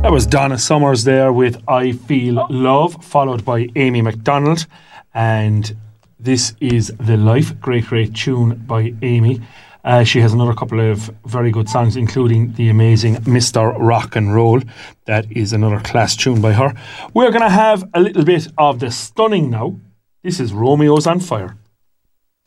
That was Donna Summers there with I Feel Love, followed by Amy MacDonald. And this is The Life, great tune by Amy. She has another couple of very good songs, including the amazing Mr. Rock and Roll. That is another class tune by her. We're going to have a little bit of The Stunning now. This is Romeo's on Fire.